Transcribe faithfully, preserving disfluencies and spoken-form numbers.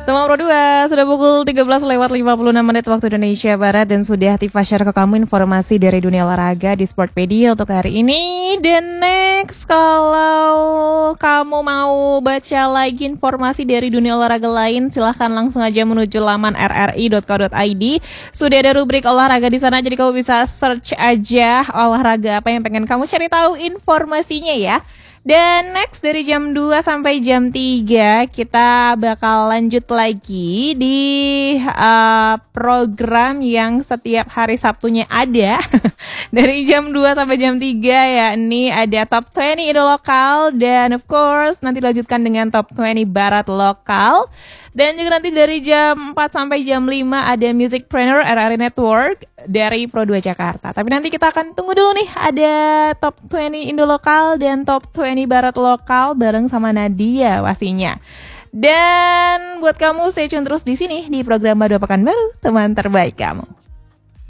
Teman Pro dua, sudah pukul tiga belas lewat lima puluh enam menit waktu Indonesia Barat. Dan sudah Tifa share ke kamu informasi dari dunia olahraga di Sportpedia untuk hari ini. Dan next, kalau kamu mau baca lagi informasi dari dunia olahraga lain, silahkan langsung aja menuju laman r r i dot co dot i d. Sudah ada rubrik olahraga di sana, jadi kamu bisa search aja olahraga apa yang pengen kamu cari tahu informasinya ya. Dan next dari jam dua sampai jam tiga kita bakal lanjut lagi di uh, program yang setiap hari Sabtunya ada. Dari jam dua sampai jam tiga ya, ini ada Top dua puluh Indo lokal dan of course nanti lanjutkan dengan Top dua puluh Barat lokal. Dan juga nanti dari jam empat sampai jam lima ada Musicpreneur R R I Network dari Pro dua Jakarta. Tapi nanti kita akan tunggu dulu nih, ada Top dua puluh Indo lokal dan Top dua puluh Barat lokal bareng sama Nadia pastinya. Dan buat kamu stay tune terus di sini di program Madu Pekanbaru, teman terbaik kamu.